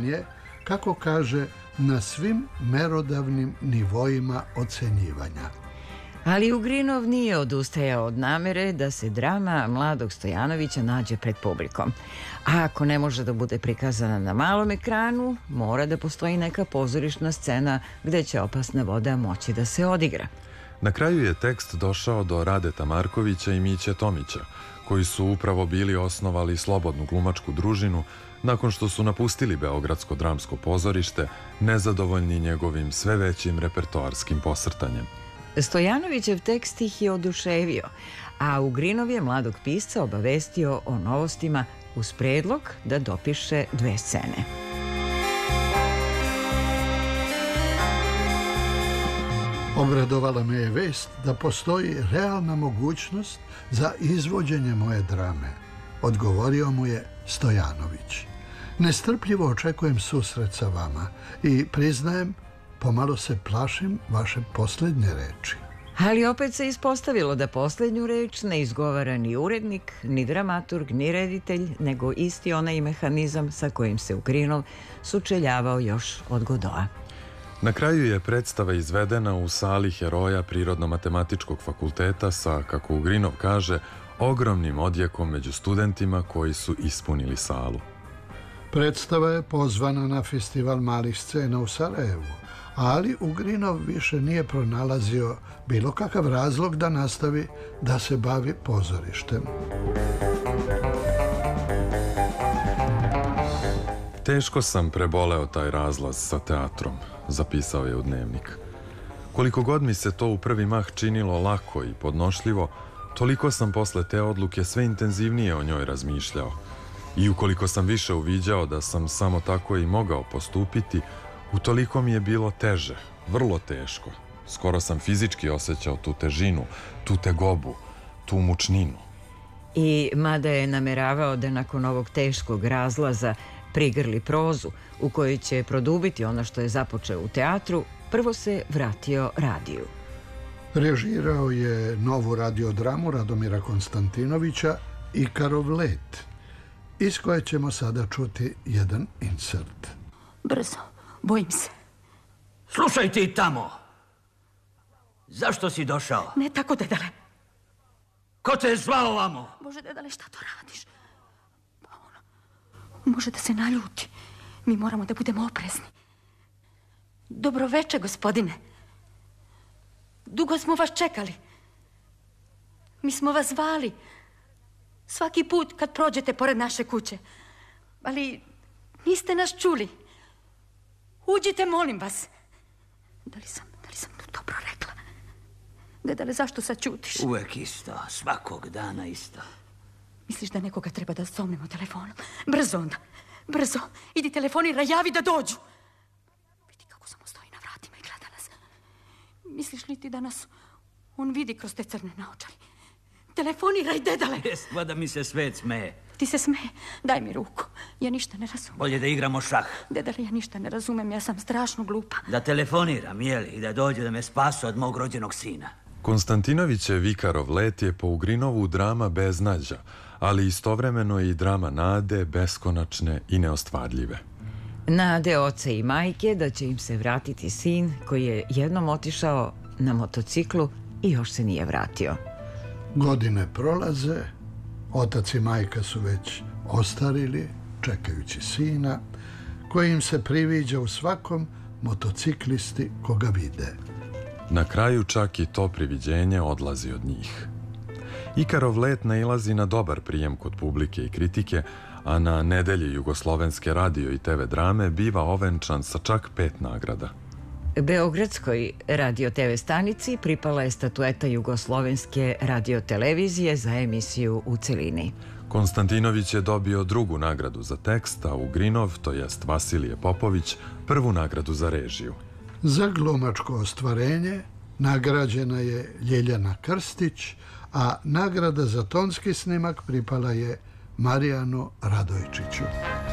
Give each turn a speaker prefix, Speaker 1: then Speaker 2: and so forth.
Speaker 1: je, kako kaže, na svim merodavnim nivoima ocenjivanja.
Speaker 2: Ali Ugrinov nije odustajao od namere da se drama mladog Stojanovića nađe pred publikom. A ako ne može da bude prikazana na malom ekranu, mora da postoji neka pozorišna scena gde će opasna voda moći da se odigra.
Speaker 3: Na kraju je tekst došao do Radeta Markovića i Miće Tomića, koji su upravo bili osnovali slobodnu glumačku družinu nakon što su napustili Beogradsko dramsko pozorište, nezadovoljni njegovim sve većim repertoarskim posrtanjem.
Speaker 2: Stojanovićev tekst ih je oduševio, a Ugrinov je mladog pisca obavestio o novostima uz predlog da dopiše 2 scene.
Speaker 1: Obradovala me je vest da postoji realna mogućnost za izvođenje moje drame, odgovorio mu je Stojanović. Nestrpljivo očekujem susret sa vama i priznajem, pomalo se plašim vaše posljednje reči.
Speaker 2: Ali opet se ispostavilo da posljednju reč ne izgovara ni urednik, ni dramaturg, ni reditelj, nego isti onaj mehanizam sa kojim se Ugrinov sučeljavao još od Godoa.
Speaker 3: Na kraju je predstava izvedena u sali heroja Prirodno-matematičkog fakulteta sa, kako Ugrinov kaže, ogromnim odjekom među studentima koji su ispunili salu.
Speaker 1: Predstava je pozvana na festival malih scena u Sarajevu, ali Ugrinov više nije pronalazio bilo kakav razlog da nastavi da se bavi pozorištem.
Speaker 3: Teško sam preboleo taj razlaz sa teatrom, zapisao je u dnevnik. Koliko god mi se to u prvi mah činilo lako i podnošljivo, toliko sam posle te odluke sve intenzivnije o njoj razmišljao. I ukoliko sam više uviđao da sam samo tako i mogao postupiti, utoliko mi je bilo teže, vrlo teško. Skoro sam fizički osjećao tu težinu, tu tegobu, tu mučninu.
Speaker 2: I mada je nameravao da nakon ovog teškog razlaza prigrli prozu u kojoj će produbiti ono što je započeo u teatru, prvo se vratio radiju.
Speaker 1: Režirao je novu radiodramu Radomira Konstantinovića Ikarov let, iz koje ćemo sada čuti jedan insert.
Speaker 4: Brzo, bojim se.
Speaker 5: Slušaj ti tamo! Zašto si došao?
Speaker 4: Ne tako, dedale.
Speaker 5: Ko te je zvao ovamo?
Speaker 4: Bože, dedale, šta to radiš? Pa ono, može da se naljuti. Mi moramo da budemo oprezni. Dobroveče, gospodine. Dugo smo vas čekali. Mi smo vas zvali. Svaki put kad prođete pored naše kuće. Ali niste nas čuli. Uđite, molim vas. Da li sam dobro rekla? Dedale, zašto sad ćutiš?
Speaker 5: Uvek isto, svakog dana isto.
Speaker 4: Misliš da nekoga treba da zovnemo telefonom? Brzo onda, brzo. Idi telefonira, javi da dođu. Vidi kako samo stoji na vratima i gleda nas. Misliš li ti da nas on vidi kroz te crne naočare? Telefoniraj, dedale.
Speaker 5: Jestva da mi se svet smeje.
Speaker 4: Ti se smeje? Daj mi ruku. Ja ništa ne razumem.
Speaker 5: Bolje da igramo šah.
Speaker 4: Dedale, ja ništa ne razumem. Ja sam strašno glupa.
Speaker 5: Da telefoniram, jeli, i da dođe da me spasu od mog rođenog sina.
Speaker 3: Konstantinovićev Ikarov let je po Ugrinovu drama beznađa, ali istovremeno i drama nade, beskonačne i neostvarljive.
Speaker 2: Nade oca i majke da će im se vratiti sin koji je jednom otišao na motociklu i još se nije vratio.
Speaker 1: Godine prolaze, otac i majka su već ostarili, čekajući sina, koji im se priviđa u svakom motociklisti koga vide.
Speaker 3: Na kraju čak i to priviđenje odlazi od njih. Ikarov let nailazi na dobar prijem kod publike i kritike, a na nedelji jugoslovenske radio i TV drame biva ovenčan sa čak 5 nagrada.
Speaker 2: Beogradskoj radio TV stanici pripala je statueta Jugoslovenske radiotelevizije za emisiju u celini.
Speaker 3: Konstantinović je dobio 2. nagradu za tekst, a Ugrinov, to jest Vasilije Popović, 1. nagradu za režiju.
Speaker 1: Za glumačko ostvarenje nagrađena je Ljeljana Krstić, a nagrada za tonski snimak pripala je Marijanu Radojčiću.